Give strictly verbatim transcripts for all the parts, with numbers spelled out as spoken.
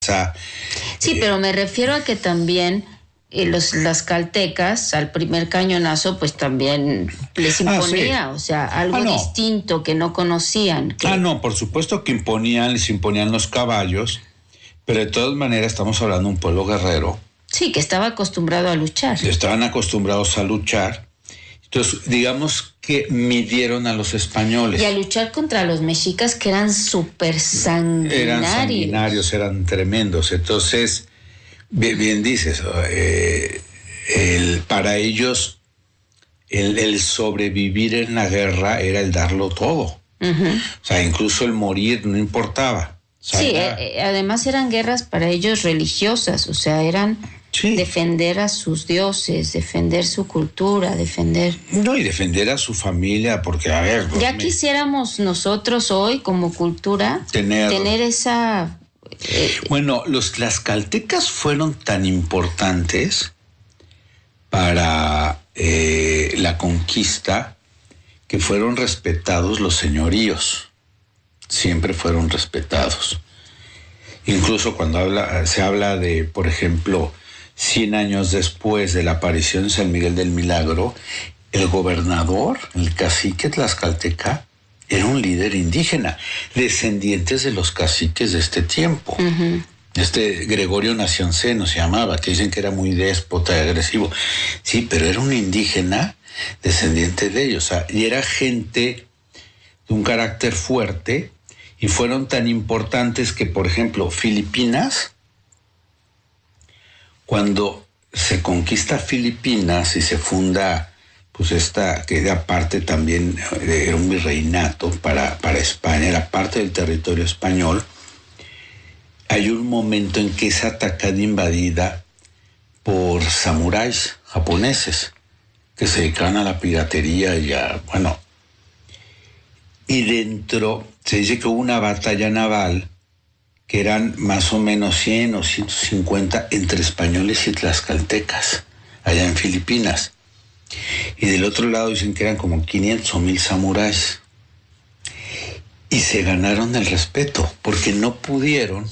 Sí, pero me refiero a que también eh, los las caltecas al primer cañonazo pues también les imponía, ah, sí. o sea, algo ah, no. distinto que no conocían. Que... Ah, no, por supuesto que imponían, les imponían los caballos, pero de todas maneras estamos hablando de un pueblo guerrero. Sí, que estaba acostumbrado a luchar. Estaban acostumbrados a luchar. Entonces, digamos que midieron a los españoles. Y a luchar contra los mexicas que eran súper sanguinarios. Eran sanguinarios, eran tremendos. Entonces, bien, bien dices, eh, el, para ellos el, el sobrevivir en la guerra era el darlo todo. Uh-huh. O sea, incluso el morir no importaba. O sea, sí, era... eh, además eran guerras para ellos religiosas, o sea, eran... Sí. Defender a sus dioses, defender su cultura, defender... No, y defender a su familia, porque, a ver... Pues, ya me... quisiéramos nosotros hoy, como cultura, tener, tener esa... Eh... Bueno, los tlaxcaltecas fueron tan importantes para eh, la conquista que fueron respetados los señoríos. Siempre fueron respetados. Incluso cuando habla, se habla de, por ejemplo... Cien años después de la aparición de San Miguel del Milagro, el gobernador, el cacique tlaxcalteca, era un líder indígena, descendientes de los caciques de este tiempo. Uh-huh. Este Gregorio Nacionceno se llamaba, que dicen que era muy déspota y agresivo. Sí, pero era un indígena descendiente de ellos. O sea, y era gente de un carácter fuerte y fueron tan importantes que, por ejemplo, Filipinas... Cuando se conquista Filipinas y se funda, pues esta, que era parte también, era un virreinato para, para España, era parte del territorio español, hay un momento en que es atacada e invadida por samuráis japoneses que se dedicaban a la piratería y a, bueno, y dentro se dice que hubo una batalla naval que eran más o menos cien o ciento cincuenta entre españoles y tlaxcaltecas, allá en Filipinas. Y del otro lado dicen que eran como quinientos o mil samuráis. Y se ganaron el respeto, porque no pudieron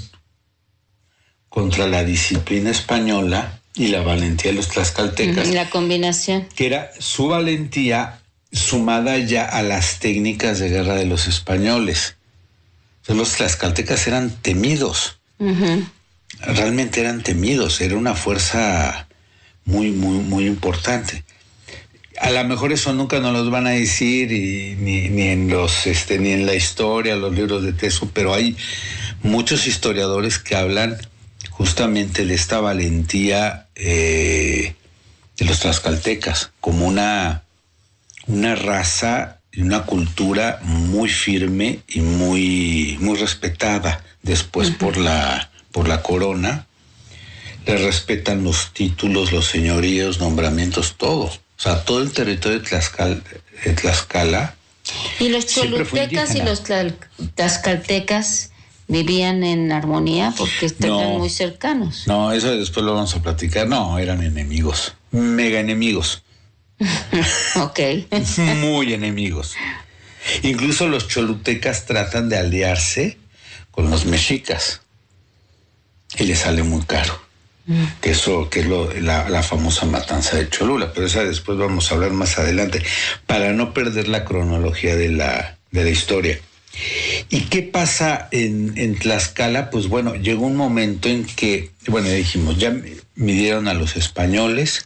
contra la disciplina española y la valentía de los tlaxcaltecas. Y la combinación. Que era su valentía sumada ya a las técnicas de guerra de los españoles. Los tlaxcaltecas eran temidos, uh-huh. realmente eran temidos, era una fuerza muy, muy, muy importante. A lo mejor eso nunca nos lo van a decir y, ni, ni en los, este, ni en la historia, los libros de texto, pero hay muchos historiadores que hablan justamente de esta valentía eh, de los tlaxcaltecas como una, una raza y una cultura muy firme y muy, muy respetada después uh-huh. por la, por la corona. Le respetan los títulos, los señoríos, nombramientos, todo. O sea, todo el territorio de, Tlaxcal, de Tlaxcala. ¿Y los cholutecas y los tlaxcaltecas vivían en armonía porque estaban no, muy cercanos? No, eso después lo vamos a platicar. No, eran enemigos, mega enemigos. Ok. Muy enemigos. Incluso los cholutecas tratan de aliarse con los mexicas y les sale muy caro. Mm. Que eso, que es lo, la, la famosa matanza de Cholula, pero esa después vamos a hablar más adelante para no perder la cronología de la, de la historia. ¿Y qué pasa en, en Tlaxcala? Pues bueno, llegó un momento en que, bueno, ya dijimos, ya midieron a los españoles.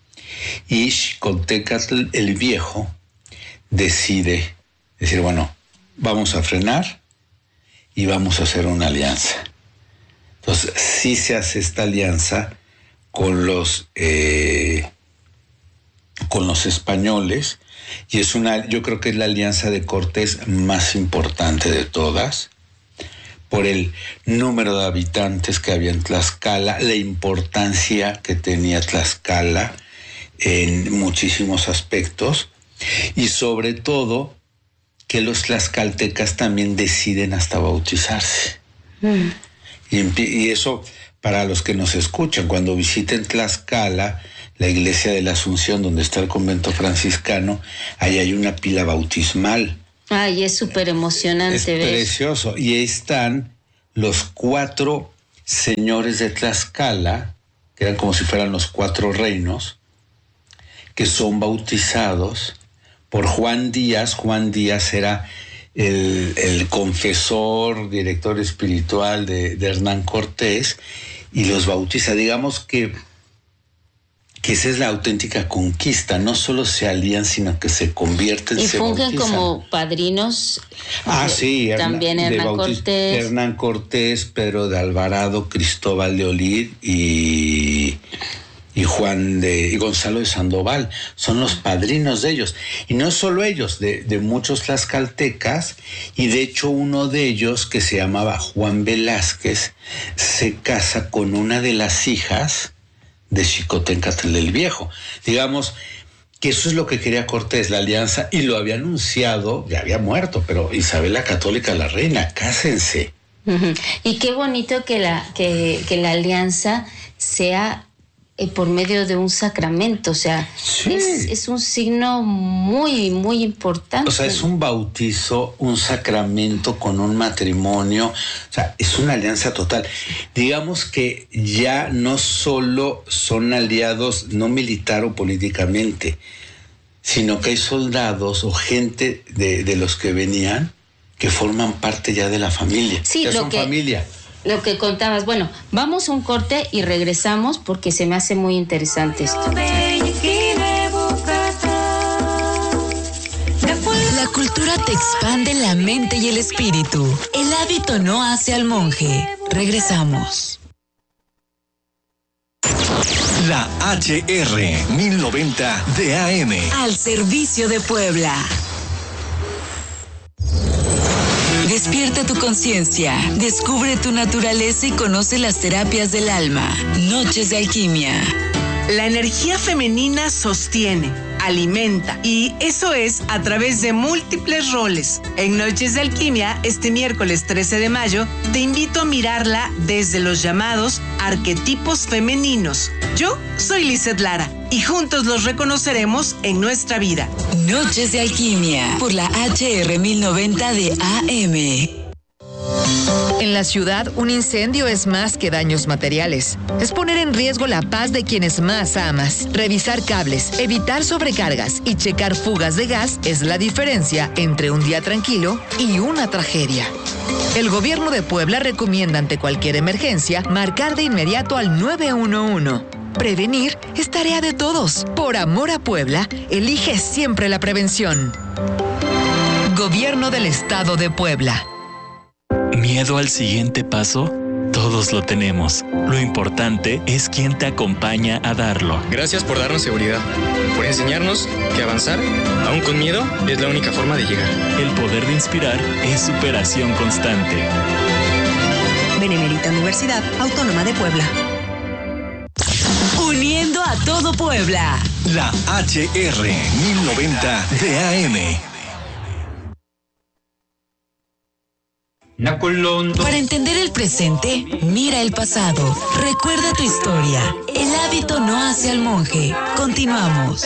Y Xicoténcatl el Viejo decide decir, bueno, vamos a frenar y vamos a hacer una alianza. Entonces, sí se hace esta alianza con los eh, con los españoles y es una, yo creo que es la alianza de Cortés más importante de todas por el número de habitantes que había en Tlaxcala, la importancia que tenía Tlaxcala en muchísimos aspectos y sobre todo que los tlaxcaltecas también deciden hasta bautizarse. Mm. Y, y eso para los que nos escuchan, cuando visiten Tlaxcala, la iglesia de la Asunción, donde está el convento franciscano, ahí hay una pila bautismal. Ay, es súper emocionante. Es ver. Precioso. Y ahí están los cuatro señores de Tlaxcala, que eran como si fueran los cuatro reinos, que son bautizados por Juan Díaz. Juan Díaz era el, el confesor, director espiritual de, de Hernán Cortés, y los bautiza. Digamos que, que esa es la auténtica conquista. No solo se alían, sino que se convierten, y se fungen bautizan. Como padrinos. Ah, sí. También Hernán bautiz- Cortés. Hernán Cortés, Pedro de Alvarado, Cristóbal de Olid y... y Juan de y Gonzalo de Sandoval, son los padrinos de ellos. Y no solo ellos, de, de muchos tlaxcaltecas, y de hecho uno de ellos, que se llamaba Juan Velázquez, se casa con una de las hijas de Xicoténcatl el Viejo. Digamos que eso es lo que quería Cortés, la alianza, y lo había anunciado, ya había muerto, pero Isabel la Católica, la reina, cásense. Uh-huh. Y qué bonito que la, que, que la alianza sea eh, por medio de un sacramento, o sea, sí. es, es un signo muy, muy importante. O sea, es un bautizo, un sacramento con un matrimonio, o sea, es una alianza total. Digamos que ya no solo son aliados, no militar o políticamente, sino que hay soldados o gente de, de los que venían que forman parte ya de la familia. Sí, ya lo son que, familia. Lo que contabas. Bueno, vamos a un corte y regresamos porque se me hace muy interesante esto. La cultura te expande la mente y el espíritu. El hábito no hace al monje. Regresamos. La H R mil noventa de A M. Al servicio de Puebla. Despierta tu conciencia, descubre tu naturaleza y conoce las terapias del alma. Noches de alquimia. La energía femenina sostiene, alimenta, y eso es a través de múltiples roles. En Noches de Alquimia, este miércoles trece de mayo, te invito a mirarla desde los llamados arquetipos femeninos. Yo soy Lizeth Lara y juntos los reconoceremos en nuestra vida. Noches de Alquimia por la H R mil noventa de A M. En la ciudad, un incendio es más que daños materiales. Es poner en riesgo la paz de quienes más amas. Revisar cables, evitar sobrecargas y checar fugas de gas es la diferencia entre un día tranquilo y una tragedia. El gobierno de Puebla recomienda ante cualquier emergencia marcar de inmediato al nueve uno uno. Prevenir es tarea de todos. Por amor a Puebla, elige siempre la prevención. Gobierno del Estado de Puebla. ¿Miedo al siguiente paso? Todos lo tenemos. Lo importante es quién te acompaña a darlo. Gracias por darnos seguridad, por enseñarnos que avanzar, aún con miedo, es la única forma de llegar. El poder de inspirar es superación constante. Benemérita Universidad Autónoma de Puebla. Uniendo a todo Puebla. La H R mil noventa de A M. Para entender el presente, mira el pasado. Recuerda tu historia. El hábito no hace al monje. Continuamos.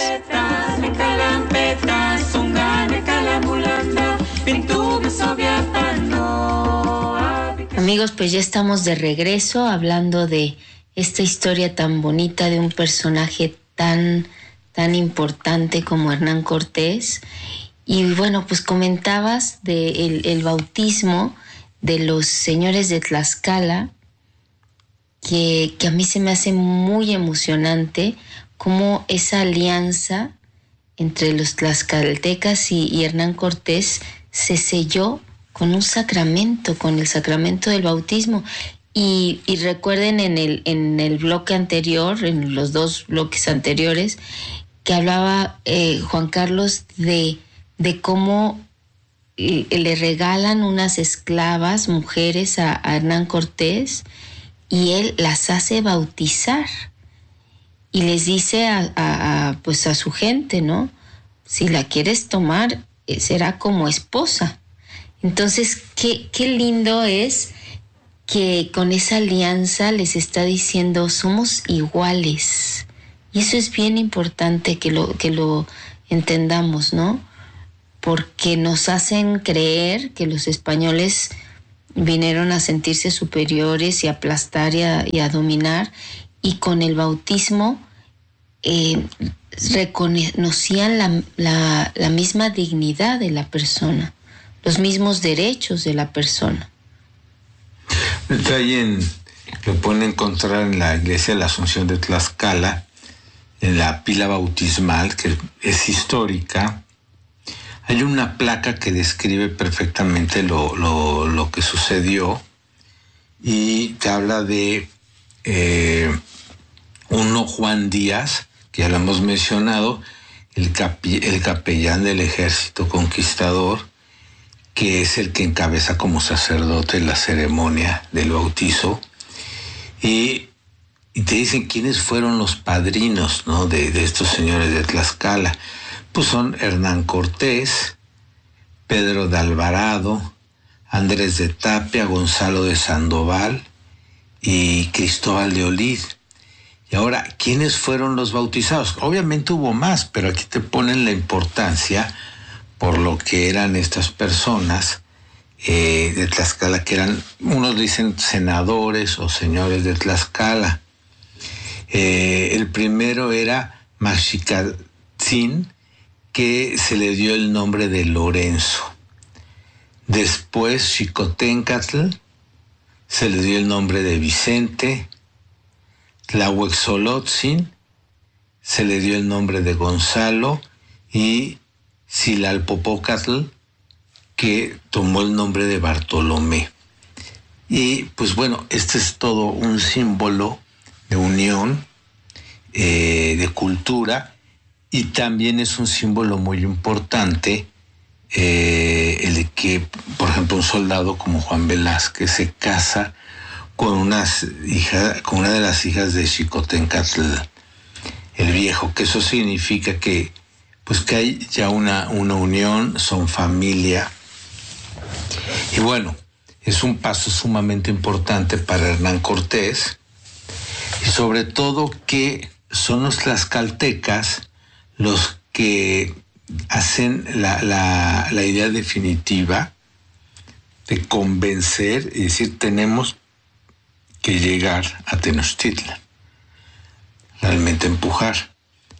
Amigos, pues ya estamos de regreso hablando de esta historia tan bonita de un personaje tan, tan importante como Hernán Cortés. Y bueno, pues comentabas del el bautismo de los señores de Tlaxcala, que, que a mí se me hace muy emocionante cómo esa alianza entre los tlaxcaltecas y, y Hernán Cortés se selló con un sacramento, con el sacramento del bautismo. Y, y recuerden en el, en el bloque anterior, en los dos bloques anteriores, que hablaba eh, Juan Carlos de, de cómo le regalan unas esclavas, mujeres, a, a Hernán Cortés, y él las hace bautizar y les dice a, a, a, pues a su gente, ¿no? Si la quieres tomar, será como esposa. Entonces, qué, qué lindo es que con esa alianza les está diciendo, somos iguales. Y eso es bien importante que lo, que lo entendamos, ¿no? Porque nos hacen creer que los españoles vinieron a sentirse superiores y a aplastar y a, y a dominar, y con el bautismo eh, reconocían la, la, la misma dignidad de la persona, los mismos derechos de la persona. Está ahí en, lo pueden encontrar en la iglesia de la Asunción de Tlaxcala, en la pila bautismal, que es histórica. Hay una placa que describe perfectamente lo, lo, lo que sucedió, y te habla de eh, uno Juan Díaz, que ya lo hemos mencionado, el, capi, el capellán del ejército conquistador, que es el que encabeza como sacerdote la ceremonia del bautizo, y, y te dicen quiénes fueron los padrinos, ¿no?, de, de estos señores de Tlaxcala. Pues son Hernán Cortés, Pedro de Alvarado, Andrés de Tapia, Gonzalo de Sandoval y Cristóbal de Olid. Y ahora, ¿quiénes fueron los bautizados? Obviamente hubo más, pero aquí te ponen la importancia por lo que eran estas personas eh, de Tlaxcala, que eran, unos dicen senadores o señores de Tlaxcala. Eh, el primero era Maxicatzin, que se le dio el nombre de Lorenzo. Después Xicoténcatl, se le dio el nombre de Vicente. Tlahuexolotzin, se le dio el nombre de Gonzalo, y Xilalpopocatl, que tomó el nombre de Bartolomé. Y pues bueno, este es todo un símbolo de unión, eh, de cultura, y también es un símbolo muy importante eh, el de que, por ejemplo, un soldado como Juan Velázquez se casa con, unas hija, con una de las hijas de Xicoténcatl el Viejo, que eso significa que, pues, que hay ya una, una unión, son familia. Y bueno, es un paso sumamente importante para Hernán Cortés, y sobre todo que son los tlaxcaltecas los que hacen la, la, la idea definitiva de convencer y decir, tenemos que llegar a Tenochtitlan, realmente empujar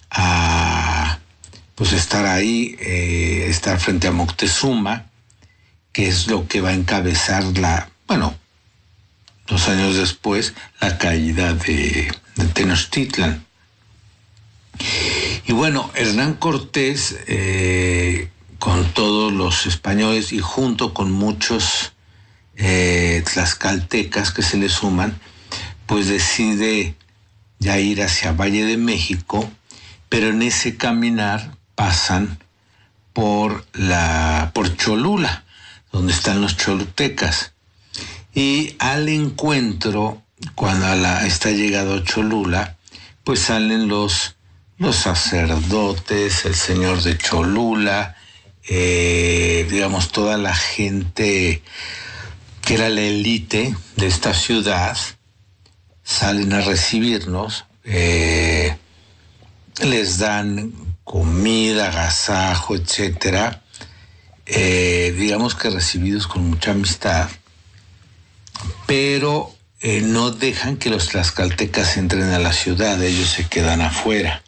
a, pues, estar ahí, eh, estar frente a Moctezuma, que es lo que va a encabezar la, bueno, dos años después, la caída de, de Tenochtitlan. Y bueno, Hernán Cortés, eh, con todos los españoles y junto con muchos eh, tlaxcaltecas que se le suman, pues decide ya ir hacia Valle de México, pero en ese caminar pasan por la por Cholula, donde están los cholutecas. Y al encuentro, cuando a la, está llegado a Cholula, pues salen los los sacerdotes, el señor de Cholula, eh, digamos, toda la gente que era la élite de esta ciudad, salen a recibirnos, eh, les dan comida, agasajo, etcétera, eh, digamos que recibidos con mucha amistad, pero eh, no dejan que los tlaxcaltecas entren a la ciudad, ellos se quedan afuera.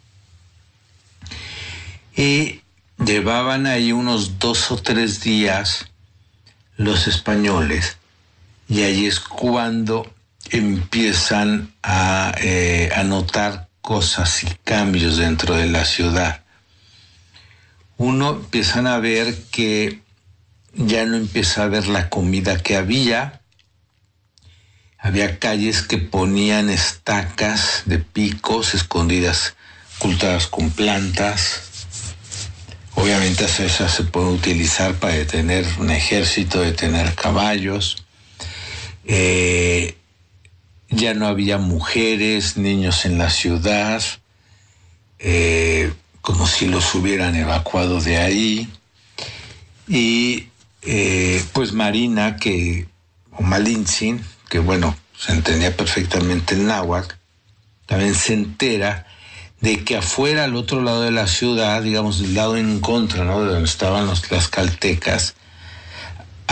Y llevaban ahí unos dos o tres días los españoles, y ahí es cuando empiezan a, eh, a notar cosas y cambios dentro de la ciudad. Uno, empiezan a ver que ya no empieza a ver la comida que había. Había calles que ponían estacas de picos escondidas, ocultadas con plantas. Obviamente esas se pueden utilizar para detener un ejército, detener caballos. Eh, ya no había mujeres, niños en la ciudad, eh, como si los hubieran evacuado de ahí. Y eh, pues Marina, que, o Malintzin, que bueno, se entendía perfectamente el náhuatl, también se entera de que afuera, al otro lado de la ciudad, digamos, del lado en contra, ¿no?, de donde estaban los tlaxcaltecas,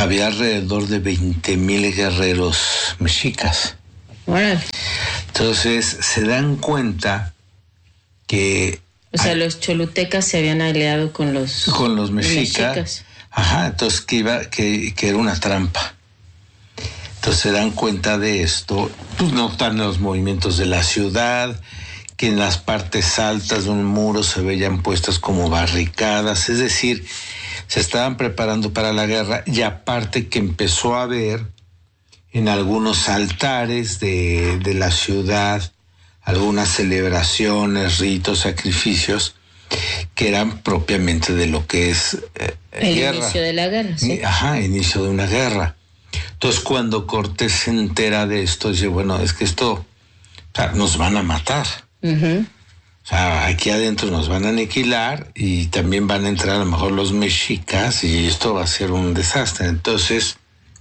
había alrededor de veinte mil guerreros mexicas. Bueno. Entonces se dan cuenta que... O sea, hay, los cholutecas se habían aliado con los... Con los mexicas. mexicas. Ajá, entonces que, iba, que, que era una trampa. Entonces se dan cuenta de esto, pues notan los movimientos de la ciudad, que en las partes altas de un muro se veían puestas como barricadas, es decir, se estaban preparando para la guerra, y aparte que empezó a haber en algunos altares de, de la ciudad algunas celebraciones, ritos, sacrificios que eran propiamente de lo que es eh, el guerra. inicio de la guerra, ¿sí? Ajá, inicio de una guerra. Entonces, cuando Cortés se entera de esto, dice, bueno, es que esto, o sea, nos van a matar. Uh-huh. O sea, aquí adentro nos van a aniquilar y también van a entrar a lo mejor los mexicas y esto va a ser un desastre. Entonces,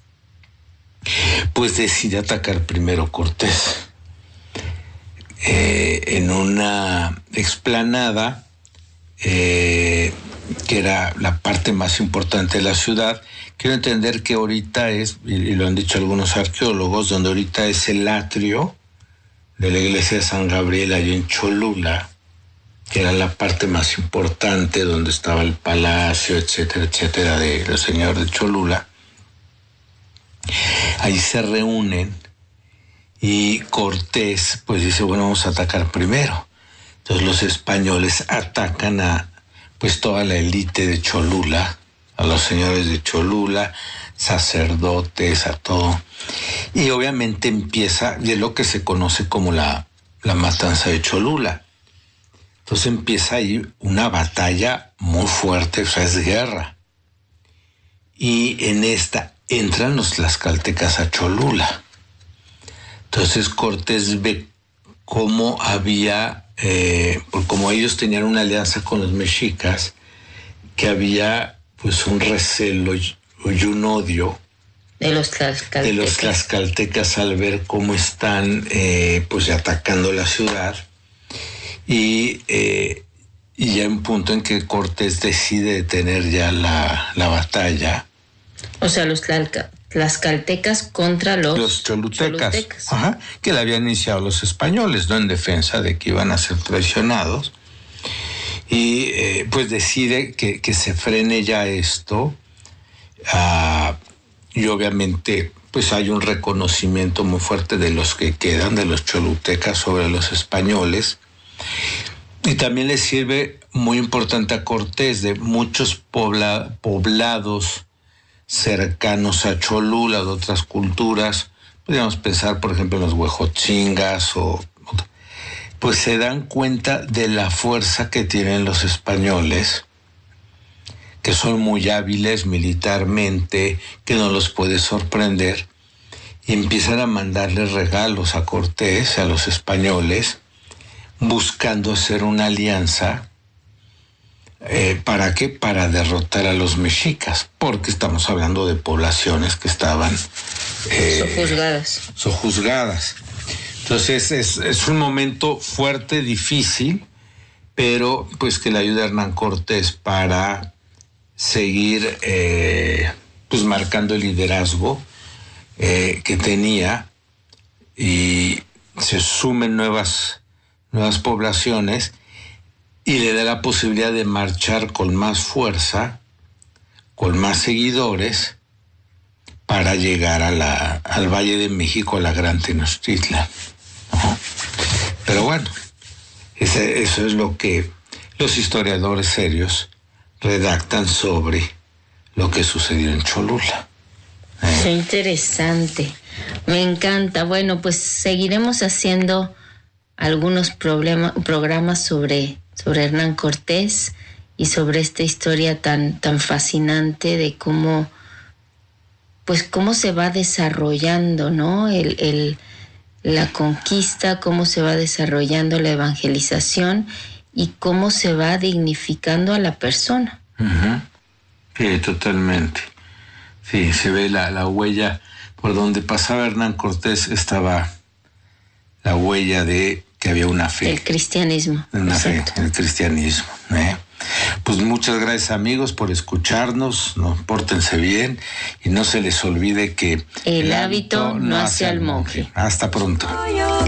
pues decide atacar primero Cortés. Eh, en una explanada, eh, que era la parte más importante de la ciudad. Quiero entender que ahorita es, y lo han dicho algunos arqueólogos, donde ahorita es el atrio de la iglesia de San Gabriel, allí en Cholula, que era la parte más importante, donde estaba el palacio, etcétera, etcétera, de los señores de Cholula. Ahí se reúnen y Cortés, pues dice, bueno, vamos a atacar primero. Entonces los españoles atacan a, pues, toda la élite de Cholula, a los señores de Cholula, sacerdotes, a todo. Y obviamente empieza, y es lo que se conoce como la, la matanza de Cholula. Entonces empieza ahí una batalla muy fuerte, o sea, es guerra. Y en esta entran los tlaxcaltecas a Cholula. Entonces Cortés ve cómo había, eh, como ellos tenían una alianza con los mexicas, que había pues un recelo y un odio de los tlaxcaltecas, de los tlaxcaltecas al ver cómo están eh, pues atacando la ciudad. Y, eh, y ya en punto en que Cortés decide detener ya la, la batalla. O sea, los tlaxcaltecas contra los, los cholutecas, cholutecas. Ajá, que la habían iniciado los españoles, no en defensa de que iban a ser traicionados. Y eh, pues decide que, que se frene ya esto. Uh, y obviamente pues hay un reconocimiento muy fuerte de los que quedan, de los cholutecas sobre los españoles. Y también le sirve muy importante a Cortés de muchos pobla, poblados cercanos a Cholula, de otras culturas. Podríamos pensar, por ejemplo, en los huejotzingas, o pues se dan cuenta de la fuerza que tienen los españoles, que son muy hábiles militarmente, que no los puede sorprender, y empiezan a mandarles regalos a Cortés, a los españoles, buscando hacer una alianza. Eh, ¿Para qué? Para derrotar a los mexicas, porque estamos hablando de poblaciones que estaban eh, sojuzgadas. sojuzgadas. Entonces es, es un momento fuerte, difícil, pero pues que le ayuda a Hernán Cortés para seguir eh, pues marcando el liderazgo eh, que tenía, y se sumen nuevas nuevas poblaciones y le da la posibilidad de marchar con más fuerza, con más seguidores, para llegar a la, al Valle de México, a la Gran Tenochtitlan. ¿No? Pero bueno, ese, eso es lo que los historiadores serios redactan sobre lo que sucedió en Cholula. ¿Eh? Qué interesante, me encanta. Bueno, pues seguiremos haciendo algunos problema, programas sobre, sobre Hernán Cortés y sobre esta historia tan, tan fascinante de cómo, pues cómo se va desarrollando, ¿no? El, el, la conquista, cómo se va desarrollando la evangelización y cómo se va dignificando a la persona. Uh-huh. Sí, totalmente. Sí, se ve la, la huella. Por donde pasaba Hernán Cortés estaba la huella de que había una fe. El cristianismo. Una exacto. fe, el cristianismo. ¿eh? Pues muchas gracias, amigos, por escucharnos, ¿no? Pórtense bien y no se les olvide que el, el hábito no hace al monje. Hasta pronto.